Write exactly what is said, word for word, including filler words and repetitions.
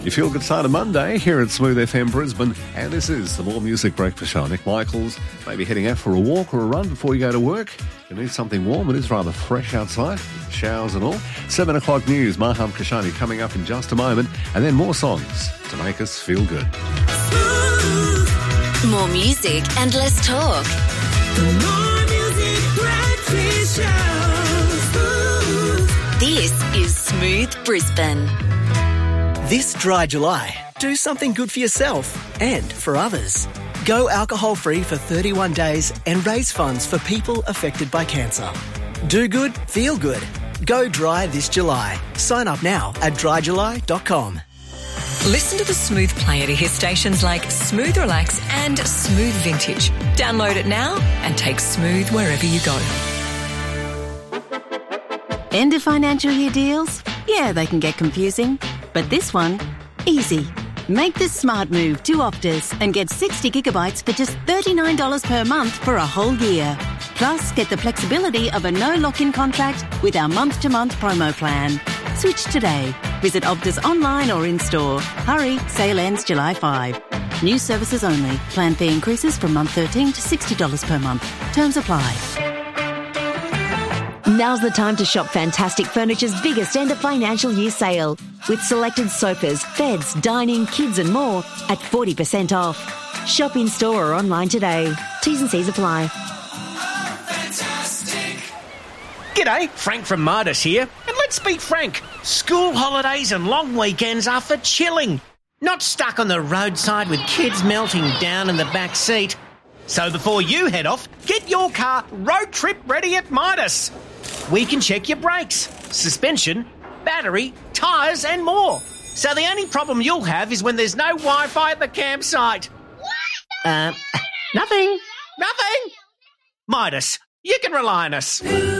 You feel good start of Monday here at Smooth F M Brisbane, and this is the More Music Breakfast Show. Nick Michaels, maybe heading out for a walk or a run before you go to work. You need something warm. It is rather fresh outside, with the showers and all. Seven o'clock news, Maham Kashani coming up in just a moment, and then more songs to make us feel good. More music and less talk. The More Music Breakfast Show. This is Smooth Brisbane. This dry July, do something good for yourself and for others. Go alcohol-free for thirty-one days and raise funds for people affected by cancer. Do good, feel good. Go dry this July. Sign up now at dry july dot com. Listen to the Smooth Player to hear stations like Smooth Relax and Smooth Vintage. Download it now and take Smooth wherever you go. End of financial year deals? Yeah, they can get confusing. But this one, easy. Make the smart move to Optus and get sixty gigabytes for just thirty-nine dollars per month for a whole year. Plus, get the flexibility of a no lock-in contract with our month-to-month promo plan. Switch today. Visit Optus online or in-store. Hurry, sale ends July fifth. New services only. Plan fee increases from month thirteen to sixty dollars per month. Terms apply. Now's the time to shop Fantastic Furniture's biggest end of financial year sale, with selected sofas, beds, dining, kids and more at forty percent off. Shop in store or online today. T's and C's apply. G'day, Frank from Midas here, and let's be frank, school holidays and long weekends are for chilling, not stuck on the roadside with kids melting down in the back seat. So before you head off, get your car road trip ready at Midas. We can check your brakes, suspension, battery, tyres and more. So the only problem you'll have is when there's no Wi-Fi at the campsite. Uh, nothing. Nothing. Midas, you can rely on us.